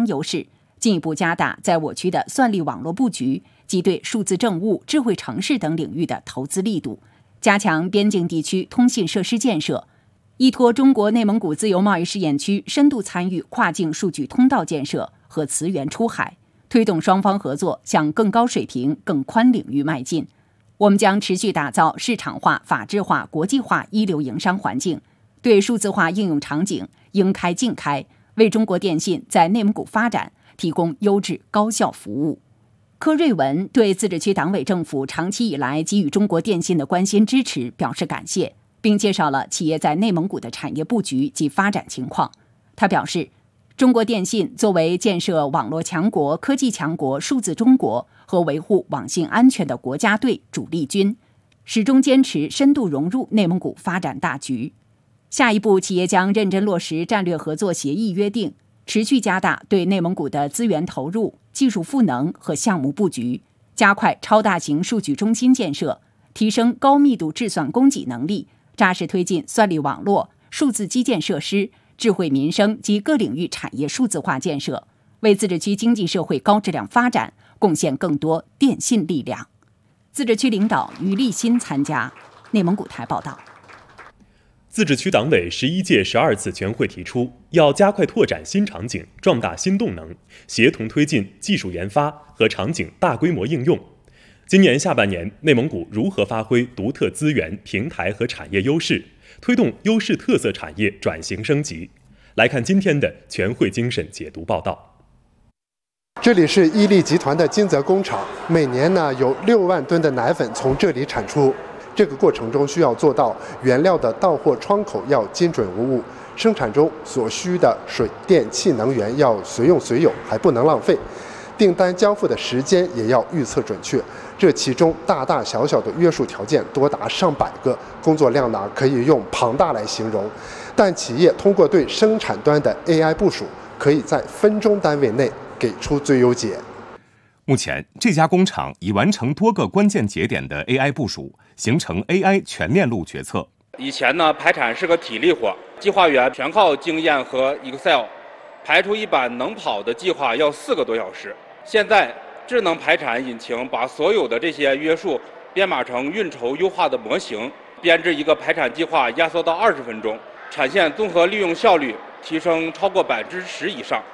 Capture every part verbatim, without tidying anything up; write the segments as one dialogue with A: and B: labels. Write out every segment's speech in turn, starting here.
A: 优势，进一步加大在我区的算力网络布局及对数字政务、智慧城市等领域的投资力度，加强边境地区通信设施建设，依托中国内蒙古自由贸易试验区深度参与跨境数据通道建设和磁源出海，推动双方合作向更高水平、更宽领域迈进。我们将持续打造市场化、法治化、国际化一流营商环境，对数字化应用场景应开尽开，为中国电信在内蒙古发展提供优质高效服务。柯瑞文对自治区党委政府长期以来给予中国电信的关心支持表示感谢，并介绍了企业在内蒙古的产业布局及发展情况。他表示，中国电信作为建设网络强国、科技强国、数字中国和维护网信安全的国家队主力军，始终坚持深度融入内蒙古发展大局。下一步，企业将认真落实战略合作协议约定，持续加大对内蒙古的资源投入、技术赋能和项目布局，加快超大型数据中心建设，提升高密度制算供给能力，扎实推进算力网络、数字基建设施、智慧民生及各领域产业数字化建设，为自治区经济社会高质量发展贡献更多电信力量。自治区领导于立新参加。内蒙古台报道。
B: 自治区党委十一届十二次全会提出，要加快拓展新场景，壮大新动能，协同推进技术研发和场景大规模应用。今年下半年，内蒙古如何发挥独特资源、平台和产业优势，推动优势特色产业转型升级？来看今天的全会精神解读报道。
C: 这里是伊利集团的金泽工厂，每年呢有六万吨的奶粉从这里产出。这个过程中需要做到原料的到货窗口要精准无误，生产中所需的水电气能源要随用随有，还不能浪费。订单交付的时间也要预测准确，这其中大大小小的约束条件多达上百个，工作量呢可以用庞大来形容。但企业通过对生产端的 A I 部署，可以在分钟单位内给出最优解。
D: 目前，这家工厂已完成多个关键节点的 A I 部署，形成 A I 全链路决策。
E: 以前呢，排产是个体力活，计划员全靠经验和 Excel， 排出一版能跑的计划要四个多小时。现在，智能排产引擎把所有的这些约束编码成运筹优化的模型，编制一个排产计划压缩到二十分钟，产线综合利用效率提升超过百分之十以上。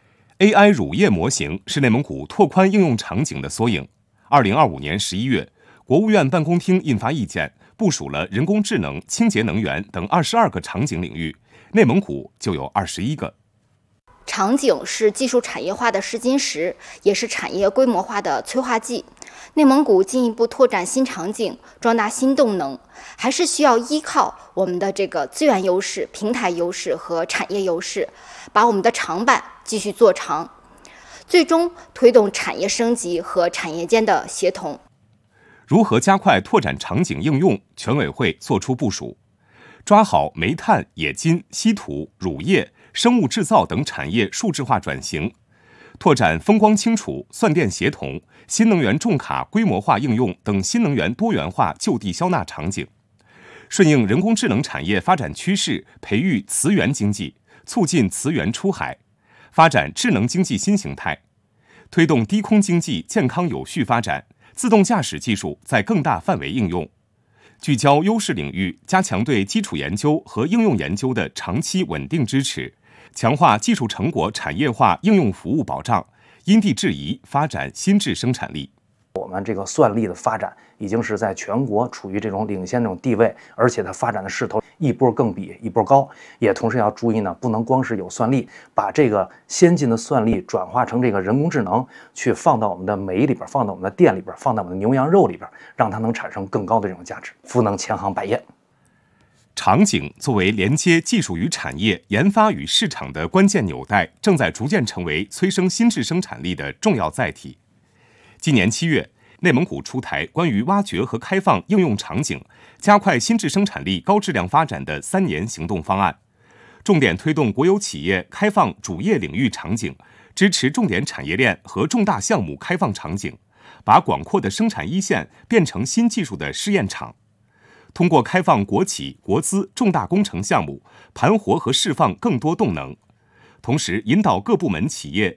D: A I 乳业模型是内蒙古拓宽应用场景的缩影。二零二五年十一月，国务院办公厅印发意见，部署了人工智能、清洁能源等二十二个场景领域，内蒙古就有二十一个。
F: 场景是技术产业化的试金石，也是产业规模化的催化剂。内蒙古进一步拓展新场景，壮大新动能，还是需要依靠我们的这个资源优势、平台优势和产业优势，把我们的长板继续做长，最终推动产业升级和产业间的协同。
D: 如何加快拓展场景应用？全委会作出部署，抓好煤炭、冶金、稀土、乳业、生物制造等产业数字化转型，拓展风光清楚、算电协同、新能源重卡规模化应用等新能源多元化就地消纳场景，顺应人工智能产业发展趋势，培育磁源经济，促进磁源出海，发展智能经济新形态，推动低空经济健康有序发展，自动驾驶技术在更大范围应用，聚焦优势领域，加强对基础研究和应用研究的长期稳定支持，强化技术成果产业化应用服务保障，因地制宜发展新质生产力。
G: 我们这个算力的发展已经是在全国处于这种领先这种地位，而且它发展的势头一波更比一波高。也同时要注意呢，不能光是有算力，把这个先进的算力转化成这个人工智能，去放到我们的煤里边，放到我们的电里边，放到我们的牛羊肉里边，让它能产生更高的这种价值，赋能千行百业。
D: 场景作为连接技术与产业、研发与市场的关键纽带，正在逐渐成为催生新质生产力的重要载体。今年七月，内蒙古出台关于挖掘和开放应用场景，加快新质生产力高质量发展的三年行动方案，重点推动国有企业开放主业领域场景，支持重点产业链和重大项目开放场景，把广阔的生产一线变成新技术的试验场。通过开放国企、国资重大工程项目，盘活和释放更多动能，同时引导各部门企业